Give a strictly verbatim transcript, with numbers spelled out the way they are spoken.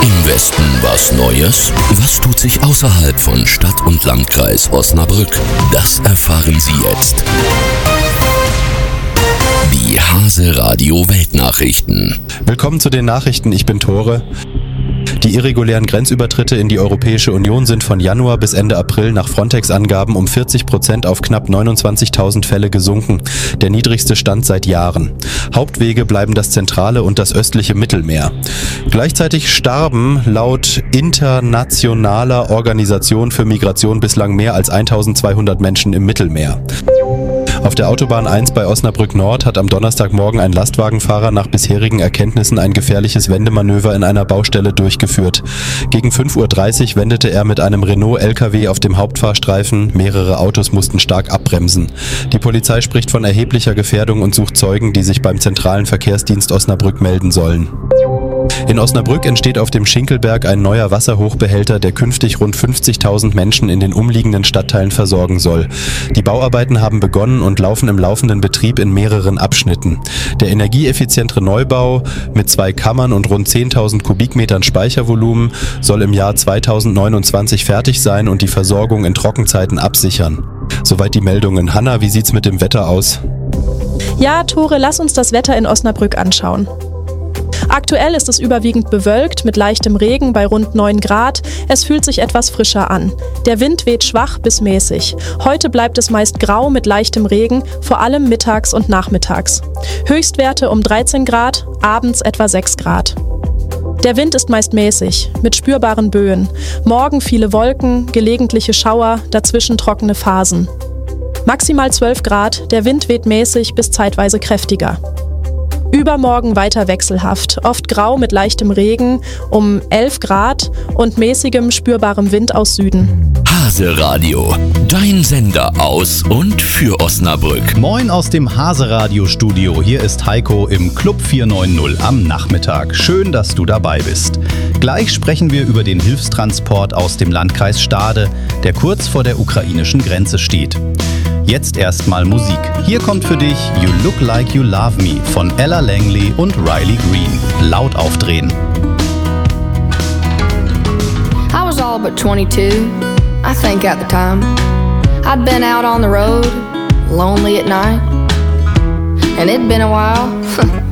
Im Westen was Neues? Was tut sich außerhalb von Stadt und Landkreis Osnabrück? Das erfahren Sie jetzt. Die Hase Radio Weltnachrichten. Willkommen zu den Nachrichten, ich bin Tore. Die irregulären Grenzübertritte in die Europäische Union sind von Januar bis Ende April nach Frontex-Angaben um vierzig Prozent auf knapp neunundzwanzigtausend Fälle gesunken, der niedrigste Stand seit Jahren. Hauptwege bleiben das zentrale und das östliche Mittelmeer. Gleichzeitig starben laut internationaler Organisation für Migration bislang mehr als eintausendzweihundert Menschen im Mittelmeer. Auf der Autobahn eins bei Osnabrück Nord hat am Donnerstagmorgen ein Lastwagenfahrer nach bisherigen Erkenntnissen ein gefährliches Wendemanöver in einer Baustelle durchgeführt. Gegen fünf Uhr dreißig wendete er mit einem Renault-L K W auf dem Hauptfahrstreifen. Mehrere Autos mussten stark abbremsen. Die Polizei spricht von erheblicher Gefährdung und sucht Zeugen, die sich beim zentralen Verkehrsdienst Osnabrück melden sollen. In Osnabrück entsteht auf dem Schinkelberg ein neuer Wasserhochbehälter, der künftig rund fünfzigtausend Menschen in den umliegenden Stadtteilen versorgen soll. Die Bauarbeiten haben begonnen und laufen im laufenden Betrieb in mehreren Abschnitten. Der energieeffiziente Neubau mit zwei Kammern und rund zehntausend Kubikmetern Speichervolumen soll im Jahr zweitausendneunundzwanzig fertig sein und die Versorgung in Trockenzeiten absichern. Soweit die Meldungen. Hanna, wie sieht's mit dem Wetter aus? Ja, Tore, lass uns das Wetter in Osnabrück anschauen. Aktuell ist es überwiegend bewölkt mit leichtem Regen bei rund neun Grad. Es fühlt sich etwas frischer an. Der Wind weht schwach bis mäßig. Heute bleibt es meist grau mit leichtem Regen, vor allem mittags und nachmittags. Höchstwerte um dreizehn Grad, abends etwa sechs Grad. Der Wind ist meist mäßig, mit spürbaren Böen. Morgen viele Wolken, gelegentliche Schauer, dazwischen trockene Phasen. Maximal zwölf Grad, der Wind weht mäßig bis zeitweise kräftiger. Übermorgen weiter wechselhaft, oft grau mit leichtem Regen, um elf Grad und mäßigem spürbarem Wind aus Süden. Hase Radio, dein Sender aus und für Osnabrück. Moin aus dem Hase Radio Studio. Hier ist Heiko im Club vier neun null am Nachmittag. Schön, dass du dabei bist. Gleich sprechen wir über den Hilfstransport aus dem Landkreis Stade, der kurz vor der ukrainischen Grenze steht. Jetzt erstmal Musik. Hier kommt für dich You Look Like You Love Me von Ella Langley und Riley Green. Laut aufdrehen. I was all but twenty-two, I think at the time. I'd been out on the road, lonely at night. And it'd been a while